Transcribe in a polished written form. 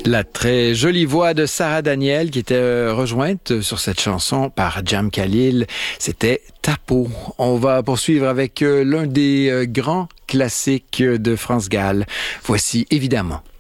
La très jolie voix de Sarah Daniel qui était rejointe sur cette chanson par Jam Khalil, c'était Ta peau. On va poursuivre avec l'un des grands classiques de France Gall. Voici évidemment.